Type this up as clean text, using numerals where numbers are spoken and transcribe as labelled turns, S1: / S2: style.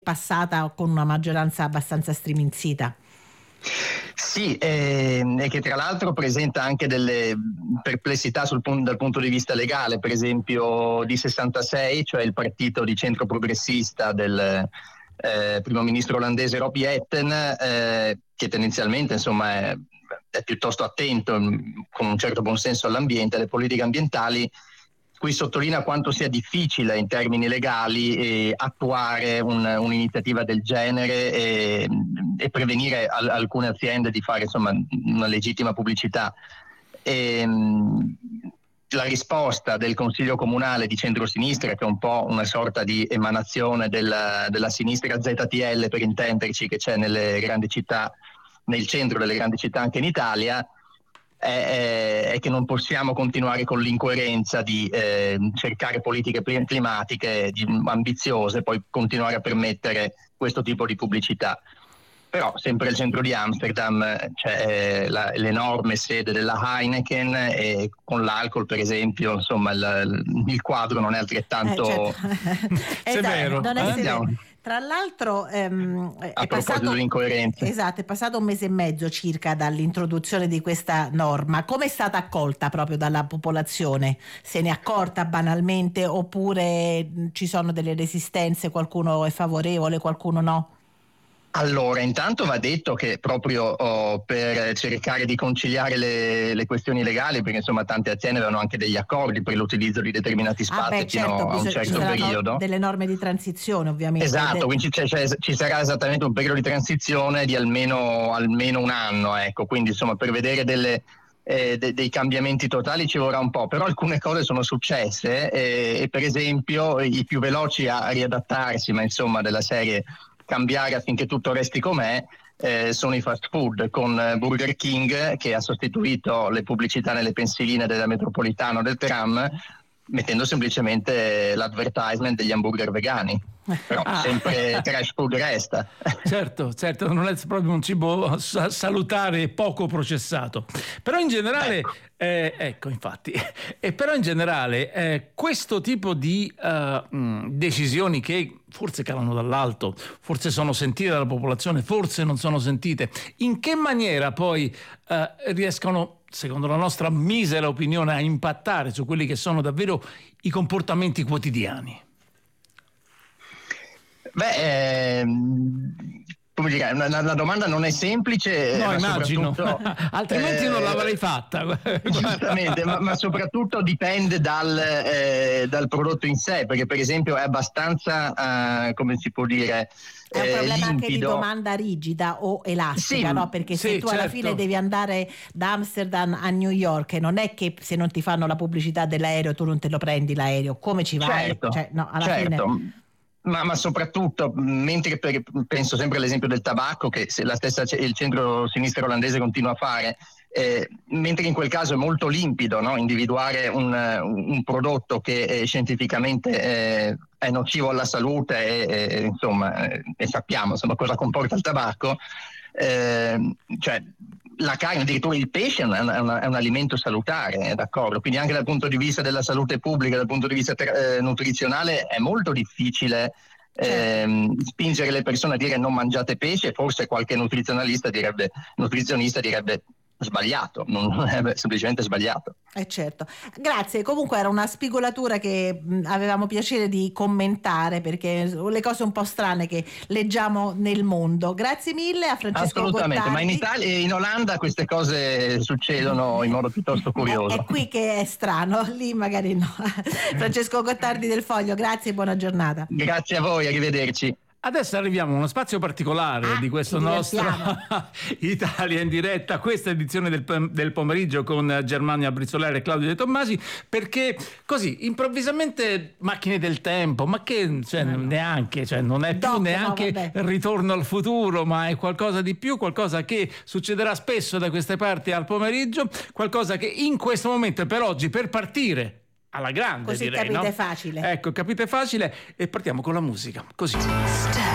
S1: passata con una maggioranza abbastanza striminzita.
S2: Sì, e che tra l'altro presenta anche delle perplessità dal punto di vista legale. Per esempio D66, cioè il partito di centro progressista del primo ministro olandese Rob Jetten, che tendenzialmente insomma è piuttosto attento, con un certo buonsenso all'ambiente, alle politiche ambientali. Qui sottolinea quanto sia difficile in termini legali attuare un'iniziativa del genere e prevenire alcune aziende di fare insomma una legittima pubblicità. La risposta del Consiglio Comunale di centrosinistra, che è un po' una sorta di emanazione della sinistra ZTL, per intenderci, che c'è nelle grandi città, nel centro delle grandi città anche in Italia, è che non possiamo continuare con l'incoerenza di cercare politiche climatiche ambiziose e poi continuare a permettere questo tipo di pubblicità. Però sempre al centro di Amsterdam c'è l'enorme sede della Heineken, e con l'alcol per esempio insomma il quadro non è altrettanto
S1: severo. Non è severo. Tra l'altro
S2: a proposito dell'incoerenza.
S1: Esatto, è passato un mese e mezzo circa dall'introduzione di questa norma. Come è stata accolta proprio dalla popolazione? Se ne è accorta banalmente oppure ci sono delle resistenze? Qualcuno è favorevole, qualcuno no?
S2: Allora, intanto va detto che proprio per cercare di conciliare le questioni legali, perché insomma tante aziende avevano anche degli accordi per l'utilizzo di determinati spazi fino a un certo periodo.
S1: Delle norme di transizione ovviamente.
S2: Esatto, quindi ci sarà esattamente un periodo di transizione di almeno un anno, ecco, quindi insomma per vedere dei cambiamenti totali ci vorrà un po', però alcune cose sono successe e per esempio i più veloci a riadattarsi, ma insomma della serie cambiare affinché tutto resti com'è, sono i fast food, con Burger King che ha sostituito le pubblicità nelle pensiline della metropolitana o del tram, mettendo semplicemente l'advertisement degli hamburger vegani. Però sempre trash food resta.
S3: Certo, non è proprio un cibo salutare e poco processato. Però in generale, ecco infatti, però in generale questo tipo di decisioni che forse calano dall'alto, forse sono sentite dalla popolazione, forse non sono sentite, in che maniera poi riescono, secondo la nostra misera opinione, a impattare su quelli che sono davvero i comportamenti quotidiani?
S2: Beh, come dire, la domanda non è semplice.
S3: No, immagino, altrimenti non l'avrei fatta.
S2: Giustamente, ma soprattutto dipende dal prodotto in sé, perché per esempio è abbastanza, come si può dire,
S1: è un problema
S2: limpido.
S1: Anche di domanda rigida o elastica,
S2: sì,
S1: no? Perché se tu alla fine devi andare da Amsterdam a New York, non è che se non ti fanno la pubblicità dell'aereo tu non te lo prendi l'aereo, come ci vai?
S2: Certo,
S1: cioè, no, alla fine...
S2: Ma soprattutto, mentre penso sempre all'esempio del tabacco, che il centro-sinistra olandese continua a fare, mentre in quel caso è molto limpido, no? Individuare un prodotto che scientificamente è nocivo alla salute e sappiamo insomma cosa comporta il tabacco, cioè la carne, addirittura il pesce è un alimento salutare, d'accordo? Quindi anche dal punto di vista della salute pubblica, dal punto di vista nutrizionale è molto difficile spingere le persone a dire non mangiate pesce. Forse qualche nutrizionista direbbe sbagliato, non è semplicemente sbagliato.
S1: Certo, grazie. Comunque era una spigolatura che avevamo piacere di commentare, perché le cose un po' strane che leggiamo nel mondo. Grazie mille a Francesco
S2: Assolutamente,
S1: Gottardi.
S2: Ma in Italia e in Olanda queste cose succedono in modo piuttosto curioso.
S1: È qui che è strano, lì magari no. Francesco Gottardi del Foglio, grazie e buona giornata.
S2: Grazie a voi, arrivederci.
S3: Adesso arriviamo a uno spazio particolare di questo nostro Italia in diretta, questa edizione del pomeriggio con Germania Brizzolari e Claudio De Tommasi, perché così improvvisamente macchine del tempo, ma che neanche, non è più neanche Ritorno al futuro, ma è qualcosa di più, qualcosa che succederà spesso da queste parti al pomeriggio, qualcosa che in questo momento per oggi, per partire alla grande,
S1: così
S3: direi,
S1: capite
S3: no?
S1: facile.
S3: Ecco, capite facile, e partiamo con la musica, così.